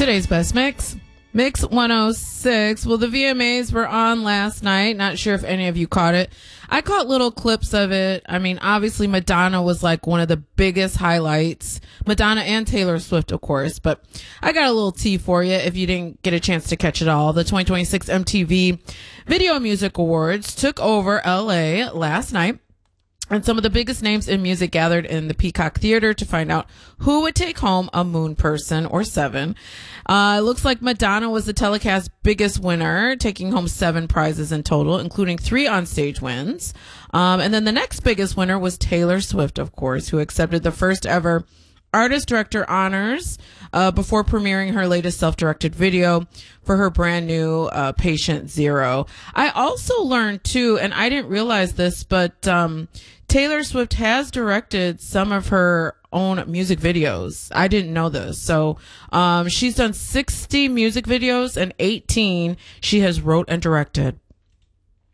Today's best mix. Mix 106. Well, the VMAs were on last night. Not sure if any of you caught it. I caught little clips of it. I mean, obviously Madonna was like one of the biggest highlights. Madonna and Taylor Swift, of course. But I got a little tea for you if you didn't get a chance to catch it all. The 2026 MTV Video Music Awards took over LA last night. And some of the biggest names in music gathered in the Peacock Theater to find out who would take home a Moon Person or 7. It looks like Madonna was the telecast's biggest winner, taking home 7 prizes in total, including 3 on-stage wins. And then the next biggest winner was Taylor Swift, of course, who accepted the first ever Artist Director honors before premiering her latest self-directed video for her brand new Patient Zero. I also learned too, and I didn't realize this, but Taylor Swift has directed some of her own music videos. I didn't know this. So she's done 60 music videos and 18 she has wrote and directed.